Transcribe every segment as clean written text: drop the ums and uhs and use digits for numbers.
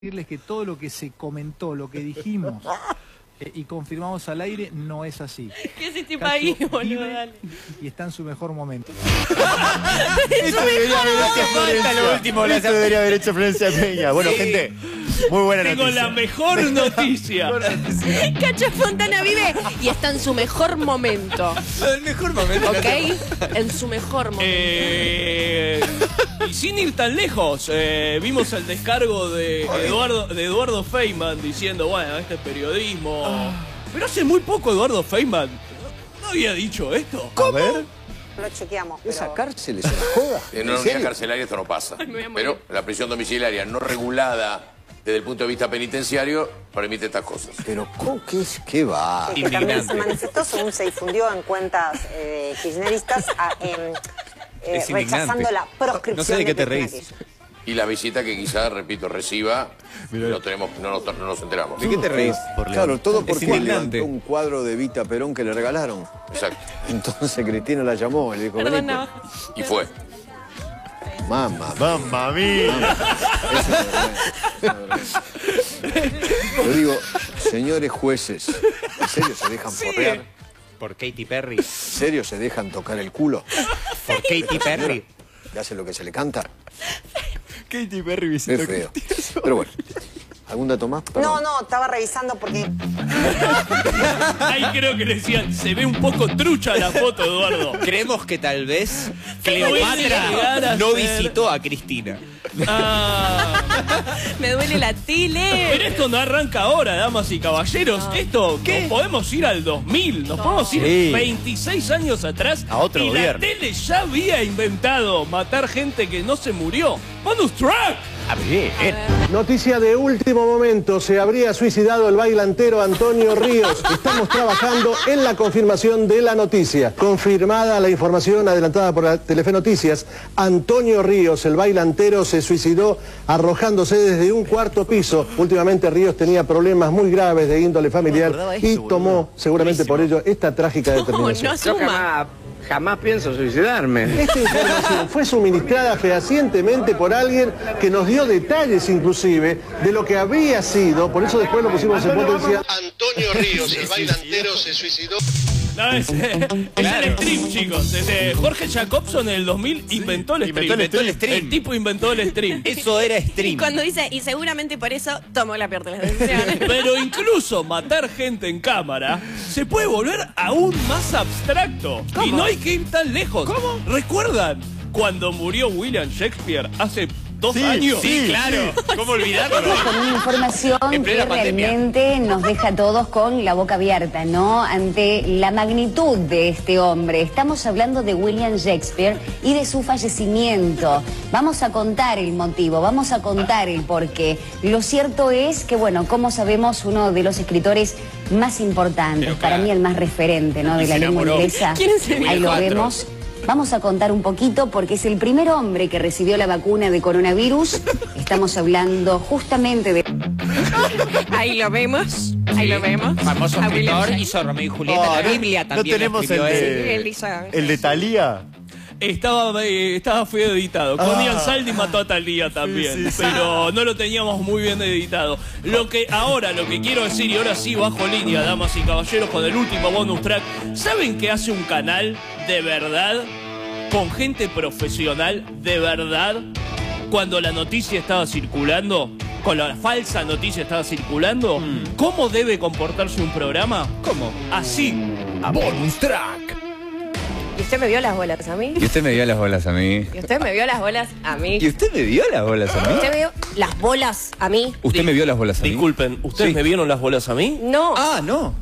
decirles que todo lo que se comentó, lo que dijimos y confirmamos al aire, no es así. ¿Qué es este país, boludo? Dale. Y está en su mejor momento. Esto debería haber hecho Florencia Peña. Bueno, gente, muy buena noticia. Tengo la mejor noticia. Cacho Fontana vive y está en su mejor momento. El mejor momento. ¿Ok? En su mejor momento. Y sin ir tan lejos, vimos el descargo de Eduardo Feynman diciendo, bueno, este es periodismo. Pero hace muy poco Eduardo Feynman no había dicho esto. A ver. Lo chequeamos, pero... ¿Esa cárcel es una joda? En una unidad carcelaria esto no pasa. Pero la prisión domiciliaria no regulada desde el punto de vista penitenciario permite estas cosas. Pero ¿cómo que es? ¿Qué va? Que también se manifestó, según se difundió en cuentas kirchneristas, rechazando la proscripción. No sé de qué te reís. Y la visita que quizás, repito, reciba, no nos enteramos. ¿De qué te reís? Claro, todo porque indignante. levantó un cuadro de Evita Perón que le regalaron. Exacto. Entonces Cristina la llamó y le dijo, Perdón, vení, no. Y fue. mamá. ¡Mamma mía! Yo digo, señores jueces, ¿en serio se dejan porrear? Por Katy Perry. ¿En serio se dejan tocar el culo? Por Katy Perry. ¿Que hace lo que se le canta? Katy Perry Es feo. Pero bueno, ¿algún dato más? Perdón. No, estaba revisando porque... Ahí creo que le decían, se ve un poco trucha la foto, Eduardo. Creemos que tal vez Puede llegar Cleopatra a no ser- visitó a Cristina. Ah, Me duele la tile. pero esto no arranca ahora, damas y caballeros. Esto, nos podemos ir al 2000, nos podemos ir Sí. 26 años atrás. A otro y gobierno. la tele ya había inventado matar gente que no se murió. ¡Bonus track! A ver. Noticia de último momento, se habría suicidado el bailantero Antonio Ríos. Estamos trabajando en la confirmación de la noticia. Confirmada la información adelantada por la Telefe Noticias, Antonio Ríos, el bailantero, se suicidó arrojándose desde un cuarto piso. Últimamente Ríos tenía problemas muy graves de índole familiar y tomó seguramente por ello esta trágica No, determinación. no asuma. Jamás pienso suicidarme. Esta información fue suministrada fehacientemente por alguien que nos dio detalles inclusive de lo que habría sido, por eso después lo pusimos en potencia. Antonio Ríos, el bailantero, se suicidó. No, es el stream, chicos. Jorge Jacobson en el 2000 inventó el stream. Inventó el stream. El tipo inventó el stream. Eso era Y stream. cuando dice, y seguramente por eso tomó la peor de las decisiones. Pero incluso matar gente en cámara se puede volver aún más abstracto. ¿Cómo? Y no hay que ir tan lejos. ¿Cómo? ¿Recuerdan cuando murió William Shakespeare hace 2 años? Sí, claro. ¿Cómo olvidarlo? Con una información En que plena pandemia. realmente nos deja a todos con la boca abierta, ¿no? Ante la magnitud de este hombre. Estamos hablando de William Shakespeare y de su fallecimiento. Vamos a contar el motivo, vamos a contar el porqué. Lo cierto es que, bueno, como sabemos, uno de los escritores más importantes, Pero claro. para mí el más referente, ¿no? Y De la se lengua enamoró. inglesa. ¿Quién es el Ahí lo 4? vemos. Vamos a contar un poquito porque es el primer hombre que recibió la vacuna de coronavirus. Estamos hablando justamente de... Ahí lo vemos. Ahí lo vemos. Famoso A William escritor, Shakespeare. hizo Romeo y Julieta. La Biblia también. ¿No tenemos la escribió el él. de- Él hizo- ¿El de Thalía? Estaba fui editado. Connie Ansaldi mató a Thalía también, pero no lo teníamos muy bien editado. Lo que quiero decir, y ahora sí bajo línea, damas y caballeros, con el último bonus track. ¿Saben qué hace un canal de verdad, con gente profesional de verdad, cuando la noticia estaba circulando? Con la falsa noticia estaba circulando. ¿Cómo debe comportarse un programa? ¿Cómo? Así. Bonus track. Y usted me vio las bolas a mí. Y usted me dio las bolas a mí. Y usted me vio las bolas a mí. ¿Y usted me dio las bolas a mí? Usted me vio las bolas a mí. ¿Usted me vio las bolas a mí? Disculpen, ¿ustedes Sí. me vieron las bolas a mí? No. Ah, no.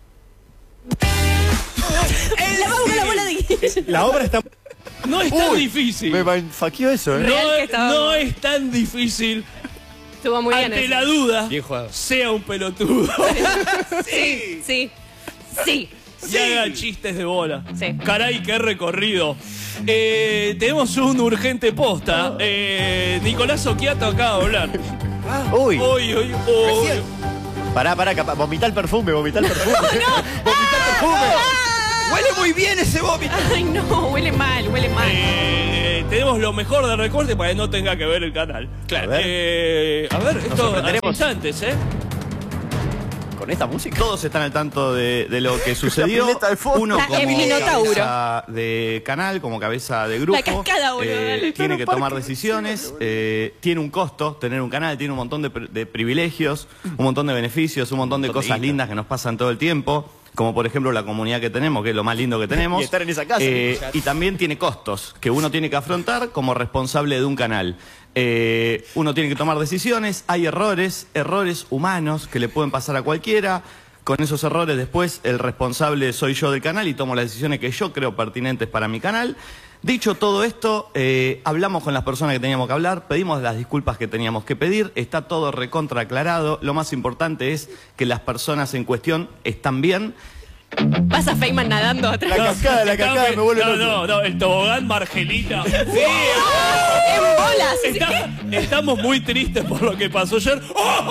La vamos con la bola de... La obra está... No es tan difícil. Me manfaqueó eso, ¿eh? Real que estaba- No es tan difícil. Estuvo muy bien Ante eso. la duda, Bien jugado. sea un pelotudo Sí, sí, sí. y haga chistes de bola. Sí. Caray, qué recorrido. Tenemos un urgente posta. Nicolás Occhiato acaba de hablar. Uy, Uy. pará, capaz. Vomita el perfume. Vomita el perfume. Huele muy bien ese vómito. Ay, no, huele mal, huele mal. Tenemos lo mejor de recorte para que no tenga que ver el canal. Claro. A ver, esto hace instantes, Con esta música. Todos están al tanto de lo que sucedió. Uno como cabeza de canal, como cabeza de grupo. La cascada, boludo, tiene que tomar decisiones. Tiene un costo tener un canal, tiene un montón de privilegios, un montón de beneficios, un montón de cosas lindas que nos pasan todo el tiempo. Como por ejemplo la comunidad que tenemos, que es lo más lindo que tenemos. Y estar en esa casa. Y también tiene costos que uno tiene que afrontar como responsable de un canal. Uno tiene que tomar decisiones, hay errores humanos que le pueden pasar a cualquiera. Con esos errores después el responsable soy yo del canal y tomo las decisiones que yo creo pertinentes para mi canal. Dicho todo esto, hablamos con las personas que teníamos que hablar, pedimos las disculpas que teníamos que pedir, está todo recontra aclarado. Lo más importante es que las personas en cuestión están bien. Pasa Feynman nadando atrás. La cascada me vuelve loco. No, el tobogán Margelita. Sí. En bolas. Estamos muy tristes por lo que pasó ayer.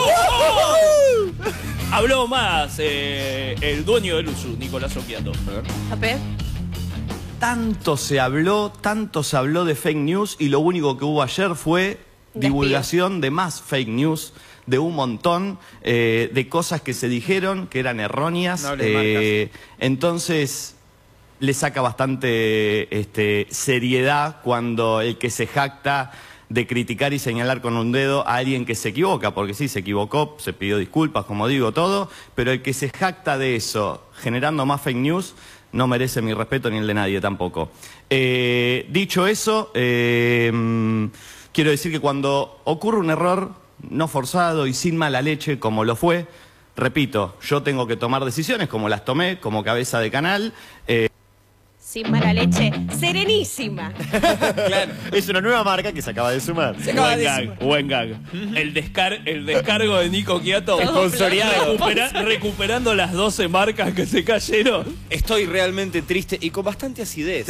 Habló más el dueño del USU, Nicolás Occhiato. A ver. Tanto se habló de fake news y lo único que hubo ayer fue divulgación de más fake news, de un montón de cosas que se dijeron que eran erróneas. No entonces le saca bastante seriedad cuando el que se jacta de criticar y señalar con un dedo a alguien que se equivoca, porque sí, se equivocó, se pidió disculpas, como digo, todo, pero el que se jacta de eso, generando más fake news, no merece mi respeto ni el de nadie tampoco. Dicho eso, quiero decir que cuando ocurre un error no forzado y sin mala leche como lo fue, repito, yo tengo que tomar decisiones como las tomé como cabeza de canal. Sin mala leche, serenísima. Claro, es una nueva marca que se acaba de sumar. Buen gag. El descargo de Nico Occhiato. Recuperando las 12 marcas que se cayeron. Estoy realmente triste y con bastante acidez.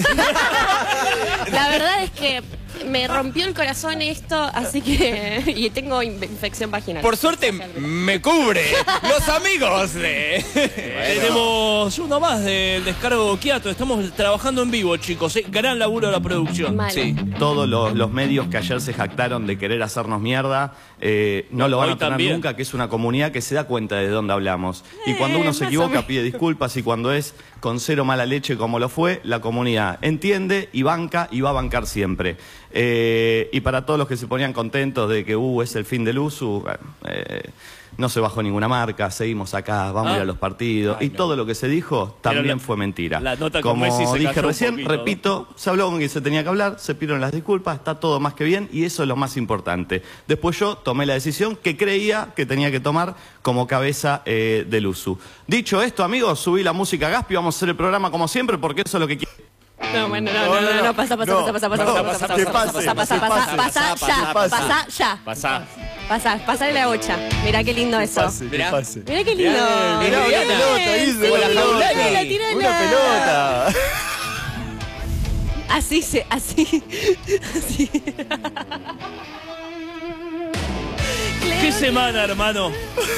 La verdad es que me rompió el corazón esto, así que... Y tengo infección vaginal. Por suerte me cubre los amigos de... Tenemos uno más del descargo de Occhiato. Estamos trabajando en vivo, chicos. Gran laburo de la producción. Sí. Todos los medios que ayer se jactaron de querer hacernos mierda, no lo van a tener nunca, que es una comunidad que se da cuenta de dónde hablamos. Y cuando uno se equivoca pide disculpas, y cuando es con cero mala leche como lo fue, la comunidad entiende y banca y va a bancar siempre. Y para todos los que se ponían contentos de que es el fin del USU, no se bajó ninguna marca, seguimos acá, vamos a ir a los partidos. Y todo lo que se dijo también fue mentira. La nota como Messi se dije cayó recién, un poquito, repito, se habló con quien se tenía que hablar, se pidieron las disculpas, está todo más que bien y eso es lo más importante. Después yo tomé la decisión que creía que tenía que tomar como cabeza del USU. Dicho esto, amigos, subí la música a Gaspi, vamos a hacer el programa como siempre porque eso es lo que quiero. No, bueno, no, pasa ya. Pasale la bocha. Mirá qué lindo eso. Mirá qué lindo. Mirá una pelota, dice. Una pelota. Así. ¿Qué semana, hermano?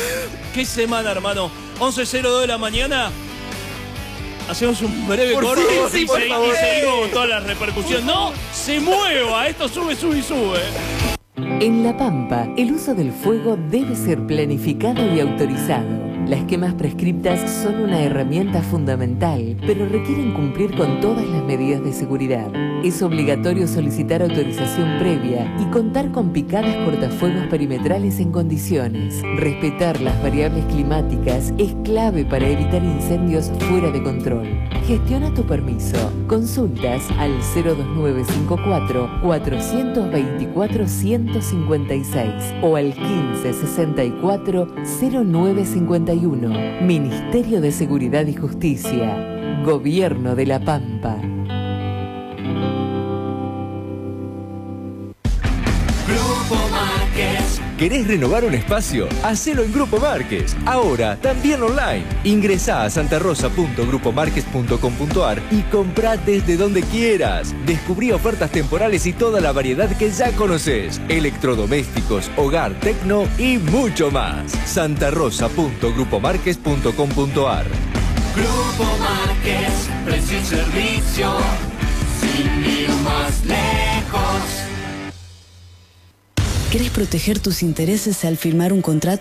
11:02 de la mañana. Hacemos un breve corte y seguimos con toda la repercusión. ¡No se mueva! Esto sube. En La Pampa, el uso del fuego debe ser planificado y autorizado. Las quemas prescriptas son una herramienta fundamental, pero requieren cumplir con todas las medidas de seguridad. Es obligatorio solicitar autorización previa y contar con picadas cortafuegos perimetrales en condiciones. Respetar las variables climáticas es clave para evitar incendios fuera de control. Gestiona tu permiso. Consultas al 02954 424 156 o al 1564 0951. Ministerio de Seguridad y Justicia. Gobierno de La Pampa. Grupo Márquez. ¿Querés renovar un espacio? Hacelo en Grupo Márquez. Ahora, también online. Ingresá a santarosa.grupomarquez.com.ar y comprá desde donde quieras. Descubrí ofertas temporales y toda la variedad que ya conoces. Electrodomésticos, hogar, tecno y mucho más. santarosa.grupomarquez.com.ar. Grupo Márquez, precio y servicio, sin ir más lejos. ¿Querés proteger tus intereses al firmar un contrato?